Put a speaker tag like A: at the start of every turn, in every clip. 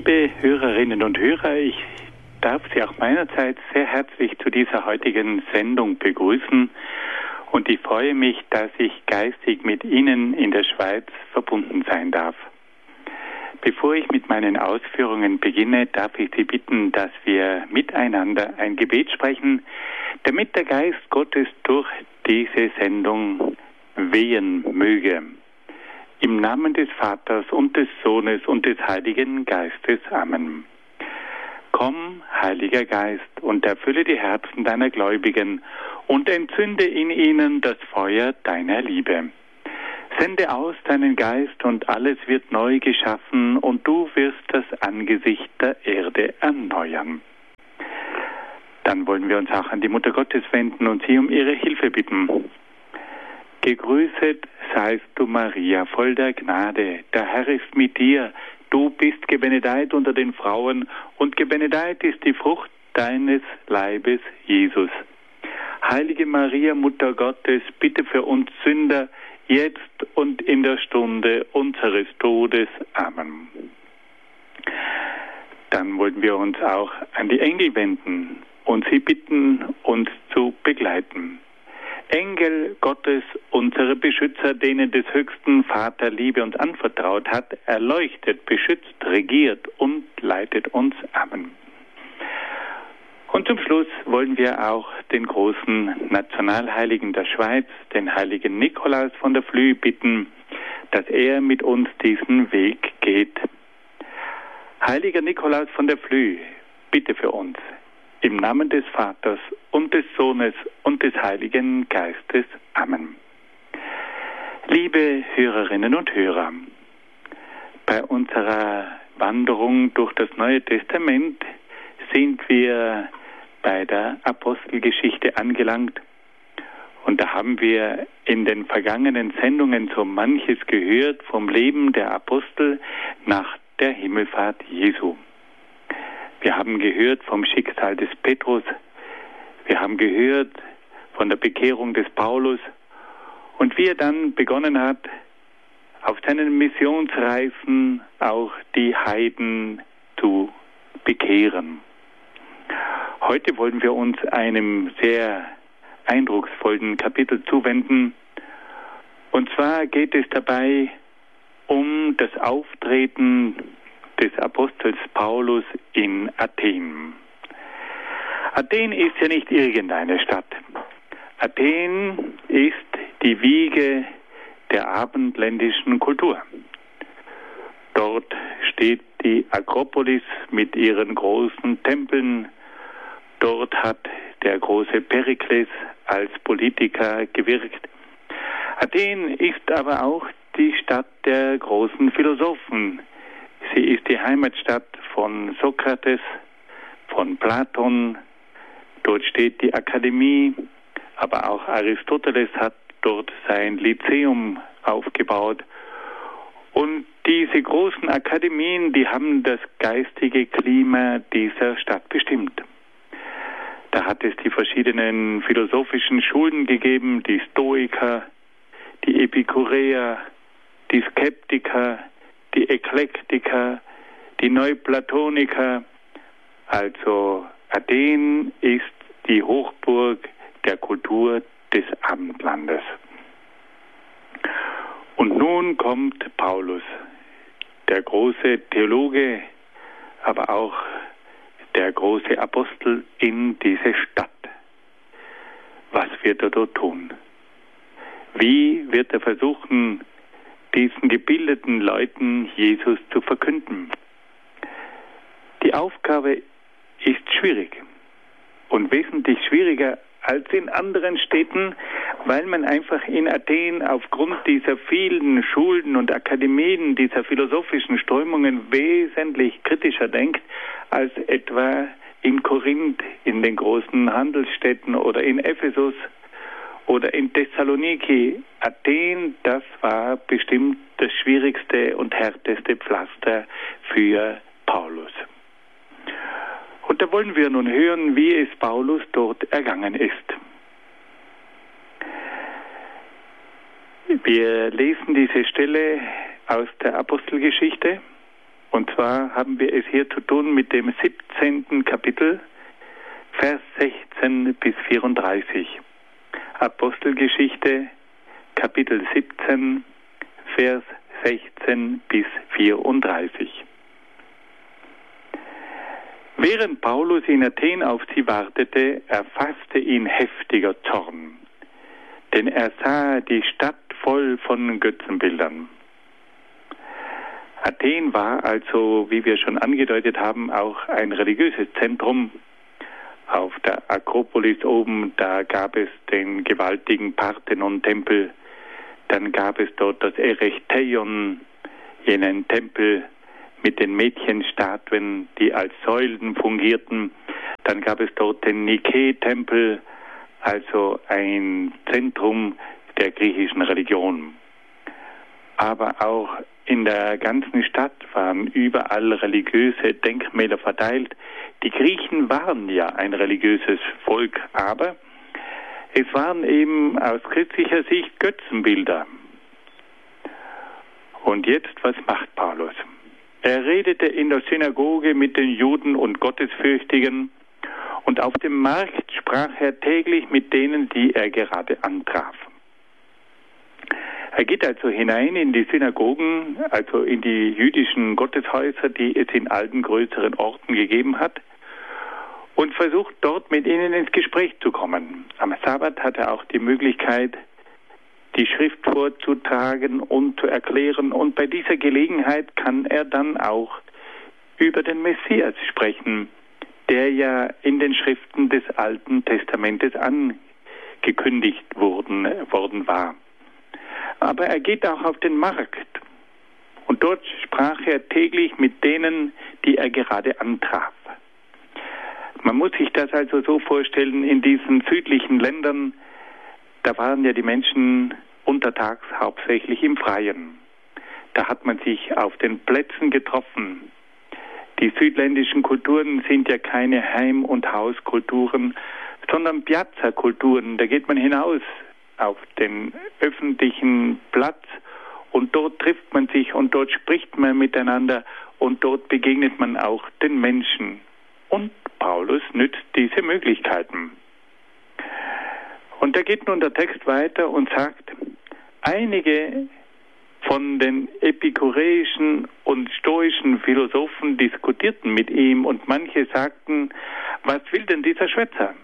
A: Liebe Hörerinnen und Hörer, ich darf Sie auch meinerseits sehr herzlich zu dieser heutigen Sendung begrüßen und ich freue mich, dass ich geistig mit Ihnen in der Schweiz verbunden sein darf. Bevor ich mit meinen Ausführungen beginne, darf ich Sie bitten, dass wir miteinander ein Gebet sprechen, damit der Geist Gottes durch diese Sendung wehen möge. Im Namen des Vaters und des Sohnes und des Heiligen Geistes. Amen. Komm, Heiliger Geist, und erfülle die Herzen deiner Gläubigen und entzünde in ihnen das Feuer deiner Liebe. Sende aus deinen Geist und alles wird neu geschaffen und du wirst das Angesicht der Erde erneuern. Dann wollen wir uns auch an die Mutter Gottes wenden und sie um ihre Hilfe bitten. Gegrüßet seist du, Maria, voll der Gnade. Der Herr ist mit dir. Du bist gebenedeit unter den Frauen und gebenedeit ist die Frucht deines Leibes, Jesus. Heilige Maria, Mutter Gottes, bitte für uns Sünder, jetzt und in der Stunde unseres Todes. Amen. Dann wollen wir uns auch an die Engel wenden und sie bitten, uns zu begleiten. Engel Gottes, unsere Beschützer, denen des höchsten Vater Liebe uns anvertraut hat, erleuchtet, beschützt, regiert und leitet uns. Amen. Und zum Schluss wollen wir auch den großen Nationalheiligen der Schweiz, den heiligen Nikolaus von der Flüe, bitten, dass er mit uns diesen Weg geht. Heiliger Nikolaus von der Flüe, bitte für uns. Im Namen des Vaters und des Sohnes und des Heiligen Geistes. Amen. Liebe Hörerinnen und Hörer, bei unserer Wanderung durch das Neue Testament sind wir bei der Apostelgeschichte angelangt. Und da haben wir in den vergangenen Sendungen so manches gehört vom Leben der Apostel nach der Himmelfahrt Jesu. Wir haben gehört vom Schicksal des Petrus, wir haben gehört von der Bekehrung des Paulus und wie er dann begonnen hat, auf seinen Missionsreisen auch die Heiden zu bekehren. Heute wollen wir uns einem sehr eindrucksvollen Kapitel zuwenden. Und zwar geht es dabei um das Auftreten des Apostels Paulus in Athen. Athen ist ja nicht irgendeine Stadt. Athen ist die Wiege der abendländischen Kultur. Dort steht die Akropolis mit ihren großen Tempeln. Dort hat der große Perikles als Politiker gewirkt. Athen ist aber auch die Stadt der großen Philosophen. Sie ist die Heimatstadt von Sokrates, von Platon. Dort steht die Akademie, aber auch Aristoteles hat dort sein Lyzeum aufgebaut. Und diese großen Akademien, die haben das geistige Klima dieser Stadt bestimmt. Da hat es die verschiedenen philosophischen Schulen gegeben, die Stoiker, die Epikureer, die Skeptiker, die Eklektiker, die Neuplatoniker. Also Athen ist die Hochburg der Kultur des Abendlandes. Und nun kommt Paulus, der große Theologe, aber auch der große Apostel in diese Stadt. Was wird er dort tun? Wie wird er versuchen, diesen gebildeten Leuten Jesus zu verkünden? Die Aufgabe ist schwierig und wesentlich schwieriger als in anderen Städten, weil man einfach in Athen aufgrund dieser vielen Schulen und Akademien, dieser philosophischen Strömungen wesentlich kritischer denkt als etwa in Korinth, in den großen Handelsstädten oder in Ephesus oder in Thessaloniki. Athen, das war bestimmt das schwierigste und härteste Pflaster für Paulus. Und da wollen wir nun hören, wie es Paulus dort ergangen ist. Wir lesen diese Stelle aus der Apostelgeschichte Und zwar haben wir es hier zu tun mit dem 17. Kapitel, Vers 16 bis 34. Apostelgeschichte, Kapitel 17, Vers 16 bis 34. Während Paulus in Athen auf sie wartete, erfasste ihn heftiger Zorn, denn er sah die Stadt voll von Götzenbildern. Athen war also, wie wir schon angedeutet haben, auch ein religiöses Zentrum. Auf der Akropolis oben, da gab es den gewaltigen Parthenon-Tempel. Dann gab es dort das Erechtheion, jenen Tempel mit den Mädchenstatuen, die als Säulen fungierten. Dann gab es dort den Nike-Tempel, also ein Zentrum der griechischen Religion. Aber auch in der ganzen Stadt waren überall religiöse Denkmäler verteilt. Die Griechen waren ja ein religiöses Volk, aber es waren eben aus christlicher Sicht Götzenbilder. Und jetzt, was macht Paulus? Er redete in der Synagoge mit den Juden und Gottesfürchtigen, und auf dem Markt sprach er täglich mit denen, die er gerade antraf. Er geht also hinein in die Synagogen, also in die jüdischen Gotteshäuser, die es in allen größeren Orten gegeben hat, und versucht dort mit ihnen ins Gespräch zu kommen. Am Sabbat hat er auch die Möglichkeit, die Schrift vorzutragen und zu erklären, und bei dieser Gelegenheit kann er dann auch über den Messias sprechen, der ja in den Schriften des Alten Testamentes angekündigt worden war. Aber er geht auch auf den Markt, und dort sprach er täglich mit denen, die er gerade antraf. Man muss sich das also so vorstellen, in diesen südlichen Ländern, da waren ja die Menschen untertags hauptsächlich im Freien. Da hat man sich auf den Plätzen getroffen. Die südländischen Kulturen sind ja keine Heim- und Hauskulturen, sondern Piazza-Kulturen. Da geht man hinaus auf den öffentlichen Platz, und dort trifft man sich und dort spricht man miteinander und dort begegnet man auch den Menschen. Und Paulus nützt diese Möglichkeiten. Und da geht nun der Text weiter und sagt, einige von den epikureischen und stoischen Philosophen diskutierten mit ihm, und manche sagten, was will denn dieser Schwätzer?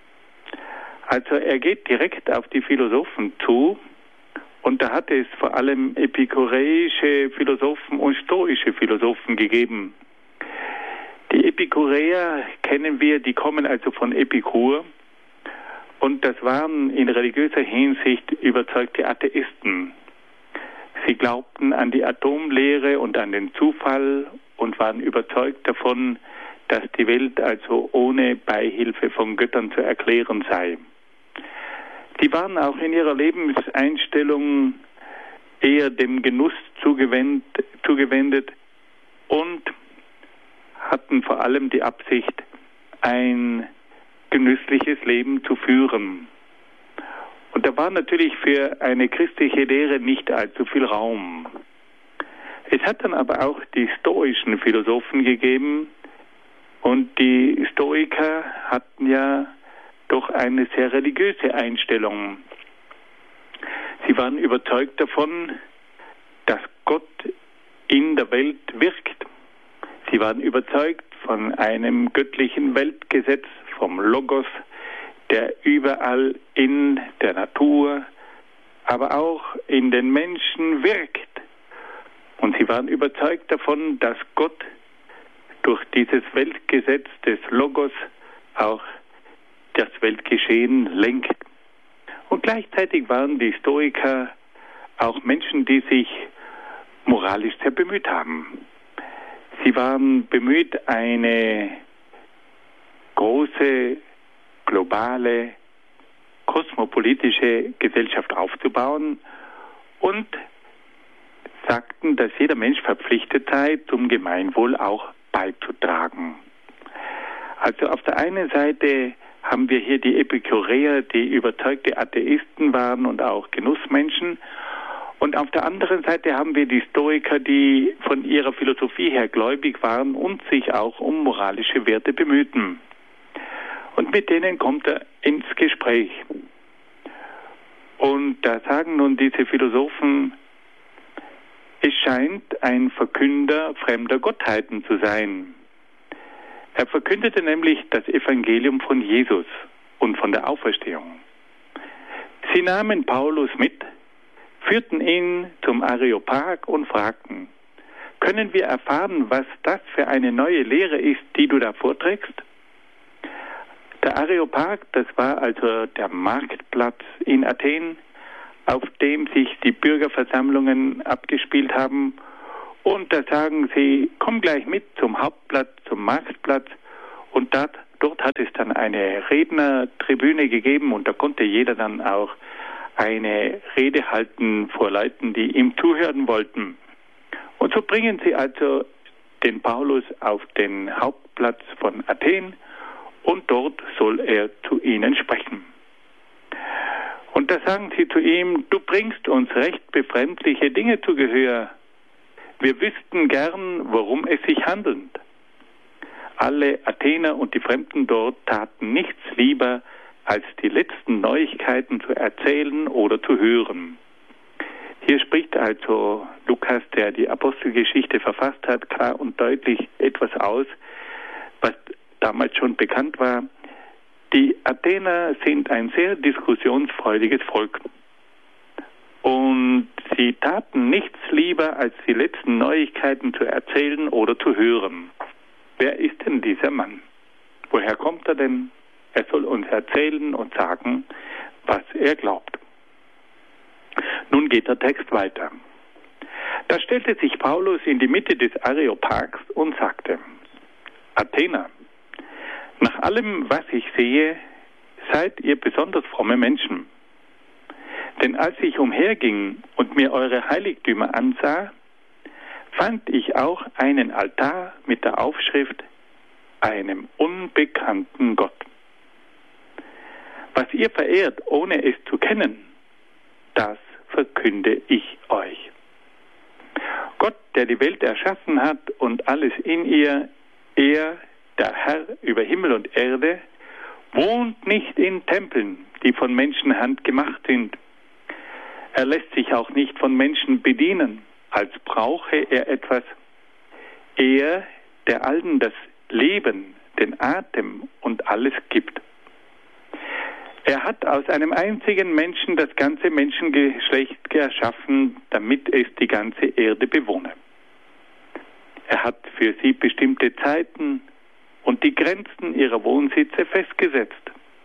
A: Also er geht direkt auf die Philosophen zu, und da hat es vor allem epikureische Philosophen und stoische Philosophen gegeben. Die Epikureer kennen wir, die kommen also von Epikur, und das waren in religiöser Hinsicht überzeugte Atheisten. Sie glaubten an die Atomlehre und an den Zufall und waren überzeugt davon, dass die Welt also ohne Beihilfe von Göttern zu erklären sei. Die waren auch in ihrer Lebenseinstellung eher dem Genuss zugewendet und hatten vor allem die Absicht, ein genüssliches Leben zu führen. Und da war natürlich für eine christliche Lehre nicht allzu viel Raum. Es hat dann aber auch die stoischen Philosophen gegeben, und die Stoiker hatten ja doch eine sehr religiöse Einstellung. Sie waren überzeugt davon, dass Gott in der Welt wirkt. Sie waren überzeugt von einem göttlichen Weltgesetz, vom Logos, der überall in der Natur, aber auch in den Menschen wirkt. Und sie waren überzeugt davon, dass Gott durch dieses Weltgesetz des Logos auch das Weltgeschehen lenkt. Und gleichzeitig waren die Stoiker auch Menschen, die sich moralisch sehr bemüht haben. Sie waren bemüht, eine große, globale, kosmopolitische Gesellschaft aufzubauen und sagten, dass jeder Mensch verpflichtet sei, zum Gemeinwohl auch beizutragen. Also auf der einen Seite haben wir hier die Epikureer, die überzeugte Atheisten waren und auch Genussmenschen. Und auf der anderen Seite haben wir die Stoiker, die von ihrer Philosophie her gläubig waren und sich auch um moralische Werte bemühten. Und mit denen kommt er ins Gespräch. Und da sagen nun diese Philosophen, es scheint ein Verkünder fremder Gottheiten zu sein. Er verkündete nämlich das Evangelium von Jesus und von der Auferstehung. Sie nahmen Paulus mit, führten ihn zum Areopag und fragten, können wir erfahren, was das für eine neue Lehre ist, die du da vorträgst? Der Areopag, das war also der Marktplatz in Athen, auf dem sich die Bürgerversammlungen abgespielt haben. Und da sagen sie, komm gleich mit zum Hauptplatz, zum Marktplatz. Und dort hat es dann eine Rednertribüne gegeben und da konnte jeder dann auch eine Rede halten vor Leuten, die ihm zuhören wollten. Und so bringen sie also den Paulus auf den Hauptplatz von Athen und dort soll er zu ihnen sprechen. Und da sagen sie zu ihm, du bringst uns recht befremdliche Dinge zu Gehör. Wir wüssten gern, worum es sich handelt. Alle Athener und die Fremden dort taten nichts lieber, als die letzten Neuigkeiten zu erzählen oder zu hören. Hier spricht also Lukas, der die Apostelgeschichte verfasst hat, klar und deutlich etwas aus, was damals schon bekannt war. Die Athener sind ein sehr diskussionsfreudiges Volk. Und sie taten nichts lieber, als die letzten Neuigkeiten zu erzählen oder zu hören. Wer ist denn dieser Mann? Woher kommt er denn? Er soll uns erzählen und sagen, was er glaubt. Nun geht der Text weiter. Da stellte sich Paulus in die Mitte des Areopags und sagte, Athener, nach allem, was ich sehe, seid ihr besonders fromme Menschen. Denn als ich umherging und mir eure Heiligtümer ansah, fand ich auch einen Altar mit der Aufschrift, einem unbekannten Gott. Was ihr verehrt, ohne es zu kennen, das verkünde ich euch. Gott, der die Welt erschaffen hat und alles in ihr, er, der Herr über Himmel und Erde, wohnt nicht in Tempeln, die von Menschenhand gemacht sind. Er lässt sich auch nicht von Menschen bedienen, als brauche er etwas. Er, der allen das Leben, den Atem und alles gibt. Er hat aus einem einzigen Menschen das ganze Menschengeschlecht geschaffen, damit es die ganze Erde bewohne. Er hat für sie bestimmte Zeiten und die Grenzen ihrer Wohnsitze festgesetzt.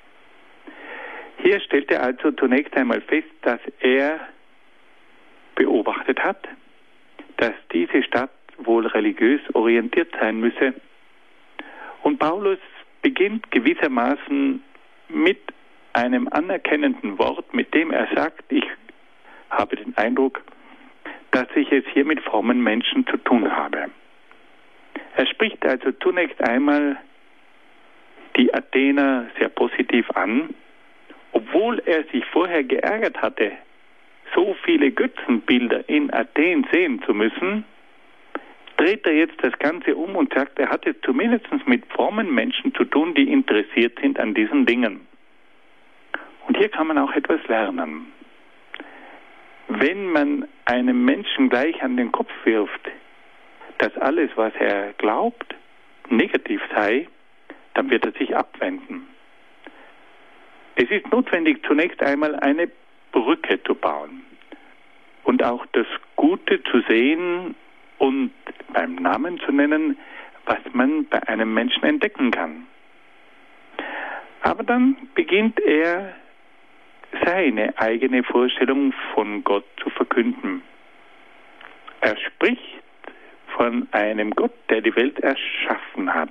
A: Hier stellt er also zunächst einmal fest, dass er beobachtet hat, dass diese Stadt wohl religiös orientiert sein müsse. Und Paulus beginnt gewissermaßen mit einem anerkennenden Wort, mit dem er sagt, ich habe den Eindruck, dass ich es hier mit frommen Menschen zu tun habe. Er spricht also zunächst einmal die Athener sehr positiv an, obwohl er sich vorher geärgert hatte, so viele Götzenbilder in Athen sehen zu müssen, dreht er jetzt das Ganze um und sagt, er hat es zumindest mit frommen Menschen zu tun, die interessiert sind an diesen Dingen. Und hier kann man auch etwas lernen. Wenn man einem Menschen gleich an den Kopf wirft, dass alles, was er glaubt, negativ sei, dann wird er sich abwenden. Es ist notwendig, zunächst einmal eine Brücke zu bauen und auch das Gute zu sehen und beim Namen zu nennen, was man bei einem Menschen entdecken kann. Aber dann beginnt er, seine eigene Vorstellung von Gott zu verkünden. Er spricht von einem Gott, der die Welt erschaffen hat.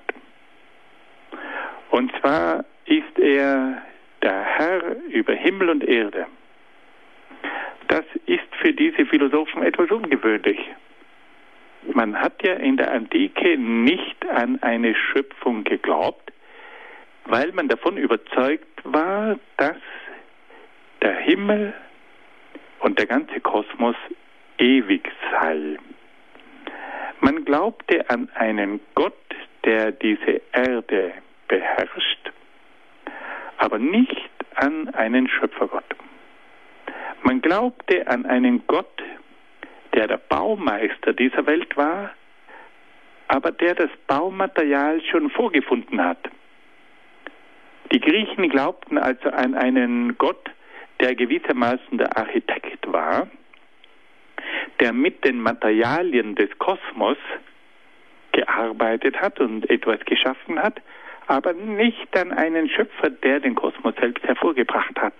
A: Und zwar ist er der Herr über Himmel und Erde. Das ist für diese Philosophen etwas ungewöhnlich. Man hat ja in der Antike nicht an eine Schöpfung geglaubt, weil man davon überzeugt war, dass der Himmel und der ganze Kosmos ewig sei. Man glaubte an einen Gott, der diese Erde beherrscht, aber nicht an einen Schöpfergott. Man glaubte an einen Gott, der der Baumeister dieser Welt war, aber der das Baumaterial schon vorgefunden hat. Die Griechen glaubten also an einen Gott, der gewissermaßen der Architekt war, der mit den Materialien des Kosmos gearbeitet hat und etwas geschaffen hat, aber nicht an einen Schöpfer, der den Kosmos selbst hervorgebracht hat.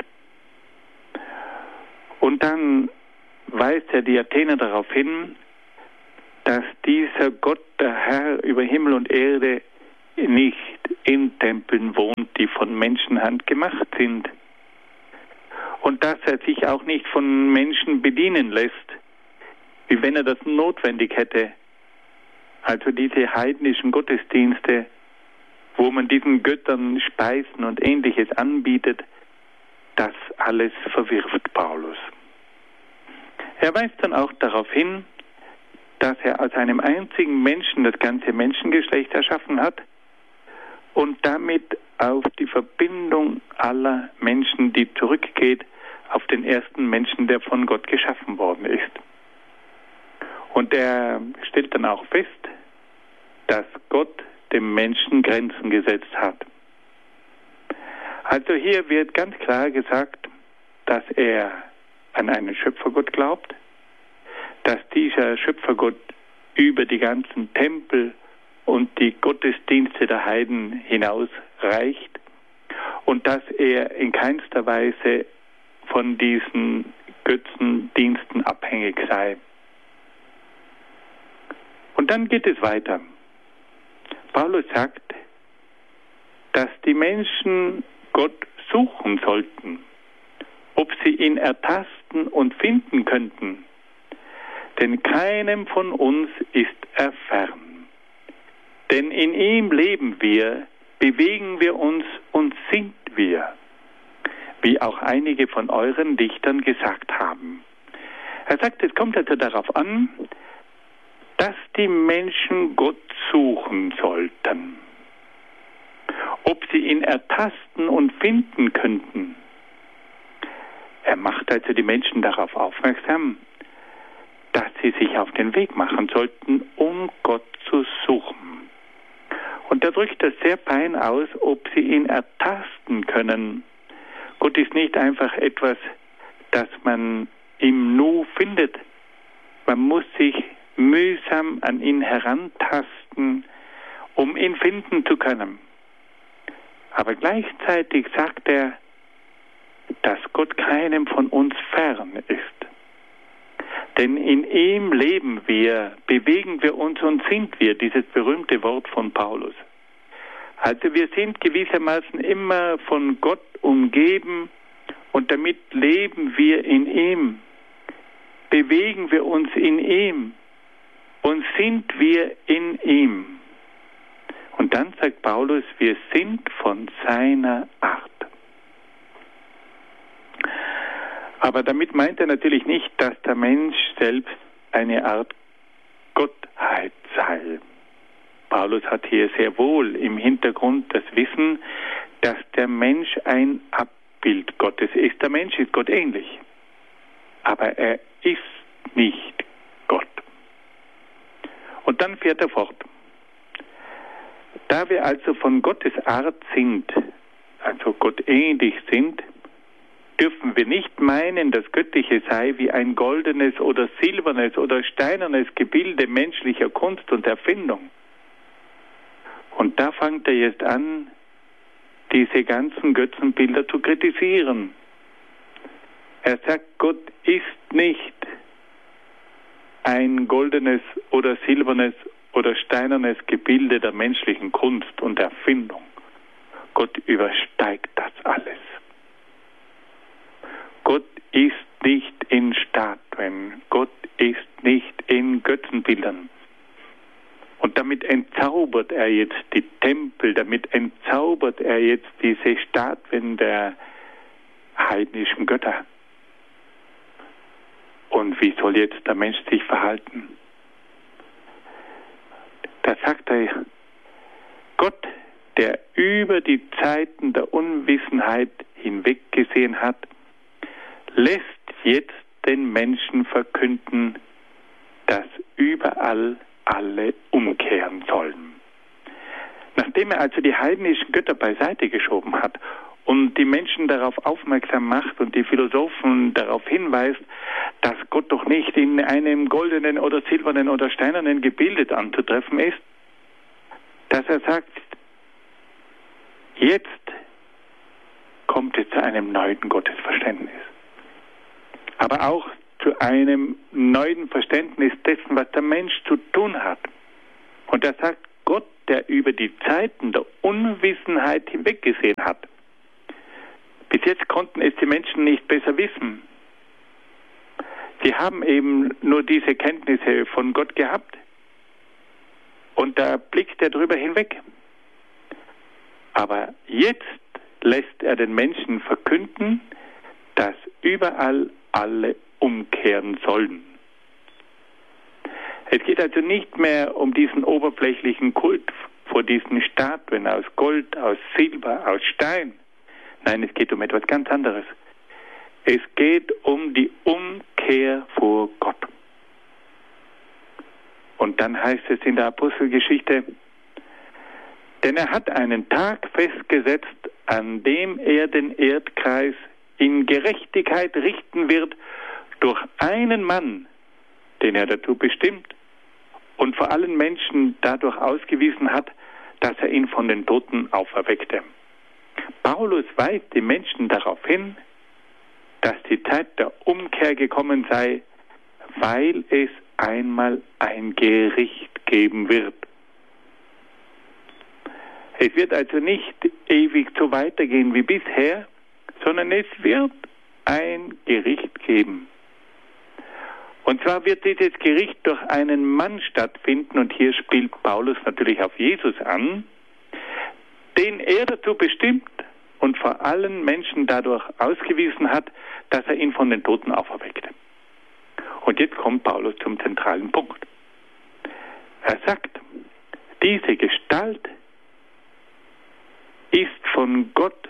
A: Und dann weist er die Athener darauf hin, dass dieser Gott, der Herr über Himmel und Erde, nicht in Tempeln wohnt, die von Menschenhand gemacht sind. Und dass er sich auch nicht von Menschen bedienen lässt, wie wenn er das notwendig hätte. Also diese heidnischen Gottesdienste, wo man diesen Göttern Speisen und Ähnliches anbietet, das alles verwirft Paulus. Er weist dann auch darauf hin, dass er aus einem einzigen Menschen das ganze Menschengeschlecht erschaffen hat und damit auf die Verbindung aller Menschen, die zurückgeht auf den ersten Menschen, der von Gott geschaffen worden ist. Und er stellt dann auch fest, dass Gott dem Menschen Grenzen gesetzt hat. Also hier wird ganz klar gesagt, dass er an einen Schöpfergott glaubt, dass dieser Schöpfergott über die ganzen Tempel und die Gottesdienste der Heiden hinaus reicht und dass er in keinster Weise von diesen Götzendiensten abhängig sei. Und dann geht es weiter. Paulus sagt, dass die Menschen Gott suchen sollten, ob sie ihn ertasten und finden könnten. Denn keinem von uns ist er fern. Denn in ihm leben wir, bewegen wir uns und sind wir, wie auch einige von euren Dichtern gesagt haben. Er sagt, es kommt also darauf an, dass die Menschen Gott suchen sollten. Ob sie ihn ertasten und finden könnten. Er macht also die Menschen darauf aufmerksam, dass sie sich auf den Weg machen sollten, um Gott zu suchen. Und er drückt das sehr fein aus, ob sie ihn ertasten können. Gott ist nicht einfach etwas, das man im Nu findet. Man muss sich mühsam an ihn herantasten, um ihn finden zu können. Aber gleichzeitig sagt er, dass Gott keinem von uns fern ist. Denn in ihm leben wir, bewegen wir uns und sind wir, dieses berühmte Wort von Paulus. Also wir sind gewissermaßen immer von Gott umgeben und damit leben wir in ihm, bewegen wir uns in ihm und sind wir in ihm. Und dann sagt Paulus, wir sind von seiner Art. Aber damit meint er natürlich nicht, dass der Mensch selbst eine Art Gottheit sei. Paulus hat hier sehr wohl im Hintergrund das Wissen, dass der Mensch ein Abbild Gottes ist. Der Mensch ist Gott ähnlich, aber er ist nicht Gott. Und dann fährt er fort. Da wir also von Gottes Art sind, also Gott ähnlich sind, dürfen wir nicht meinen, das Göttliche sei wie ein goldenes oder silbernes oder steinernes Gebilde menschlicher Kunst und Erfindung. Und da fängt er jetzt an, diese ganzen Götzenbilder zu kritisieren. Er sagt, Gott ist nicht ein goldenes oder silbernes oder steinernes Gebilde der menschlichen Kunst und Erfindung. Gott übersteigt das alles. Gott ist nicht in Statuen. Gott ist nicht in Götzenbildern. Und damit entzaubert er jetzt die Tempel, damit entzaubert er jetzt diese Statuen der heidnischen Götter. Und wie soll jetzt der Mensch sich verhalten? Da sagt er, Gott, der über die Zeiten der Unwissenheit hinweggesehen hat, lässt jetzt den Menschen verkünden, dass überall alle umkehren sollen. Nachdem er also die heidnischen Götter beiseite geschoben hat und die Menschen darauf aufmerksam macht und die Philosophen darauf hinweist, dass Gott doch nicht in einem goldenen oder silbernen oder steinernen Gebilde anzutreffen ist, dass er sagt, jetzt kommt es zu einem neuen Gottesverständnis. Aber auch zu einem neuen Verständnis dessen, was der Mensch zu tun hat. Und er sagt, Gott, der über die Zeiten der Unwissenheit hinweggesehen hat. Bis jetzt konnten es die Menschen nicht besser wissen. Sie haben eben nur diese Kenntnisse von Gott gehabt. Und da blickt er drüber hinweg. Aber jetzt lässt er den Menschen verkünden, dass überall alle umkehren sollen. Es geht also nicht mehr um diesen oberflächlichen Kult vor diesen Statuen aus Gold, aus Silber, aus Stein. Nein, es geht um etwas ganz anderes. Es geht um die Umkehr vor Gott. Und dann heißt es in der Apostelgeschichte, denn er hat einen Tag festgesetzt, an dem er den Erdkreis in Gerechtigkeit richten wird durch einen Mann, den er dazu bestimmt und vor allen Menschen dadurch ausgewiesen hat, dass er ihn von den Toten auferweckte. Paulus weist die Menschen darauf hin, dass die Zeit der Umkehr gekommen sei, weil es einmal ein Gericht geben wird. Es wird also nicht ewig so weitergehen wie bisher, sondern es wird ein Gericht geben. Und zwar wird dieses Gericht durch einen Mann stattfinden, und hier spielt Paulus natürlich auf Jesus an, den er dazu bestimmt und vor allen Menschen dadurch ausgewiesen hat, dass er ihn von den Toten auferweckte. Und jetzt kommt Paulus zum zentralen Punkt. Er sagt, diese Gestalt ist von Gott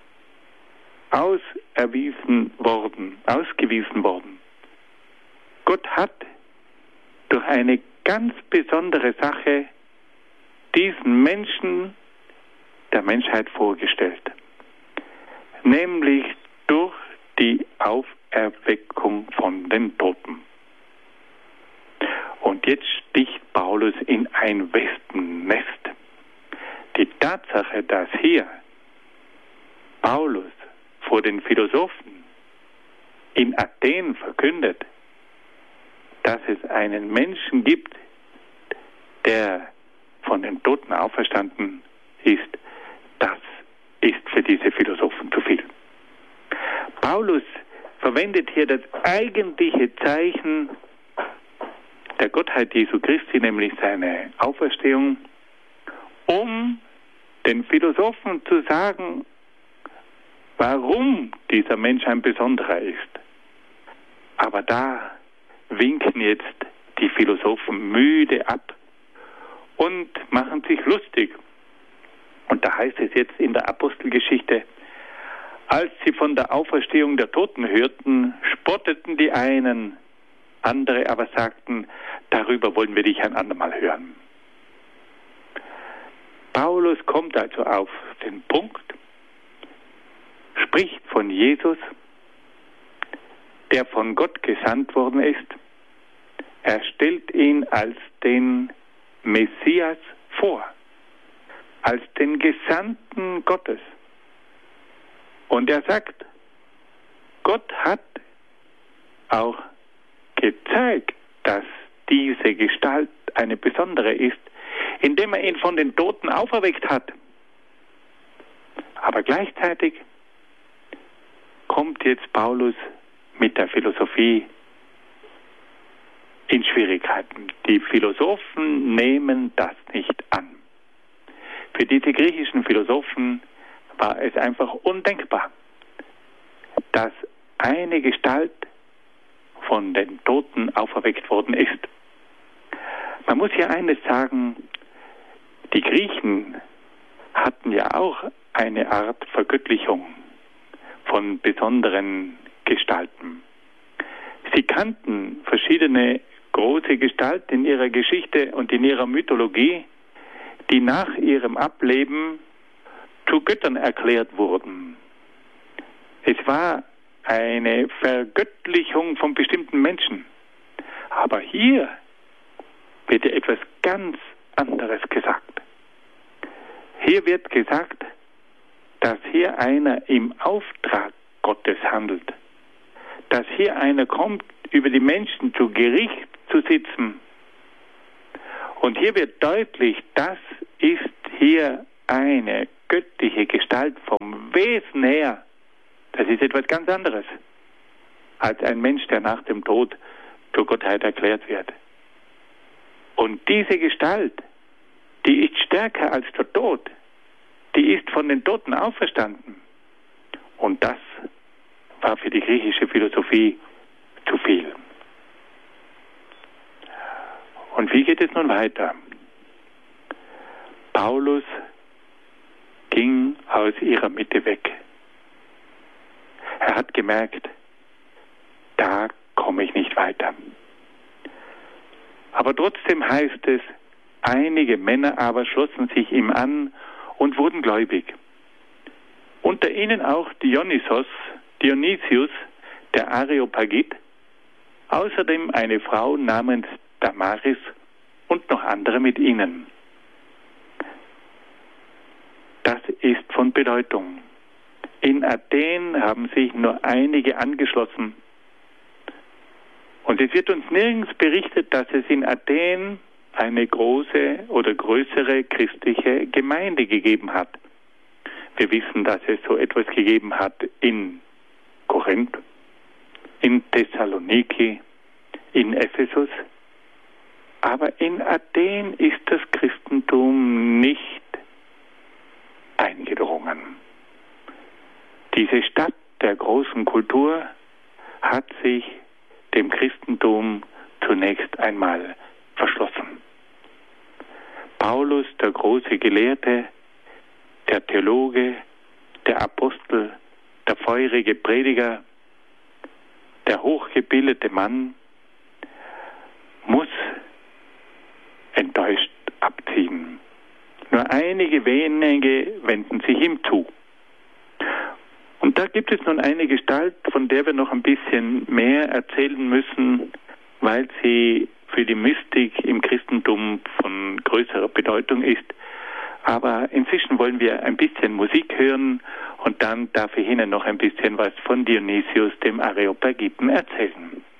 A: ausgewiesen worden. Gott hat durch eine ganz besondere Sache diesen Menschen der Menschheit vorgestellt, nämlich durch die Auferweckung von den Toten. Und jetzt sticht Paulus in ein Wespennest. Die Tatsache, dass hier Paulus vor den Philosophen in Athen verkündet, dass es einen Menschen gibt, der von den Toten auferstanden ist, das ist für diese Philosophen zu viel. Paulus verwendet hier das eigentliche Zeichen der Gottheit Jesu Christi, nämlich seine Auferstehung, um den Philosophen zu sagen, warum dieser Mensch ein besonderer ist. Aber da winken jetzt die Philosophen müde ab und machen sich lustig. Und da heißt es jetzt in der Apostelgeschichte, als sie von der Auferstehung der Toten hörten, spotteten die einen, andere aber sagten, darüber wollen wir dich ein andermal hören. Paulus kommt also auf den Punkt, spricht von Jesus, der von Gott gesandt worden ist. Er stellt ihn als den Messias vor, als den Gesandten Gottes. Und er sagt, Gott hat auch gezeigt, dass diese Gestalt eine besondere ist, indem er ihn von den Toten auferweckt hat. Aber gleichzeitig kommt jetzt Paulus mit der Philosophie in Schwierigkeiten. Die Philosophen nehmen das nicht an. Für diese griechischen Philosophen war es einfach undenkbar, dass eine Gestalt von den Toten auferweckt worden ist. Man muss hier eines sagen, Die Griechen hatten ja auch eine Art Vergöttlichung von besonderen Gestalten. Sie kannten verschiedene große Gestalten in ihrer Geschichte und in ihrer Mythologie, die nach ihrem Ableben zu Göttern erklärt wurden. Es war eine Vergöttlichung von bestimmten Menschen. Aber hier wird etwas ganz anderes gesagt. Hier wird gesagt, dass hier einer im Auftrag Gottes handelt. Dass hier einer kommt, über die Menschen zu Gericht zu sitzen. Und hier wird deutlich, das ist hier eine göttliche Gestalt vom Wesen her. Das ist etwas ganz anderes als ein Mensch, der nach dem Tod zur Gottheit erklärt wird. Und diese Gestalt, die ist stärker als der Tod. Die ist von den Toten auferstanden. Und das war für die griechische Philosophie zu viel. Und wie geht es nun weiter? Paulus ging aus ihrer Mitte weg. Er hat gemerkt, da komme ich nicht weiter. Aber trotzdem heißt es, einige Männer aber schlossen sich ihm an und wurden gläubig. Unter ihnen auch Dionysius, der Areopagit, außerdem eine Frau namens Damaris und noch andere mit ihnen. Das ist von Bedeutung. In Athen haben sich nur einige angeschlossen. Und es wird uns nirgends berichtet, dass es in Athen eine große oder größere christliche Gemeinde gegeben hat. Wir wissen, dass es so etwas gegeben hat in Korinth, in Thessaloniki, in Ephesus. Aber in Athen ist das Christentum nicht eingedrungen. Diese Stadt der großen Kultur hat sich dem Christentum zunächst einmal verschlossen. Paulus, der große Gelehrte, der Theologe, der Apostel, der feurige Prediger, der hochgebildete Mann, muss enttäuscht abziehen. Nur einige wenige wenden sich ihm zu. Und da gibt es nun eine Gestalt, von der wir noch ein bisschen mehr erzählen müssen, weil sie für die Mystik im Christentum von größerer Bedeutung ist. Aber inzwischen wollen wir ein bisschen Musik hören und dann darf ich Ihnen noch ein bisschen was von Dionysius, dem Areopagiten, erzählen.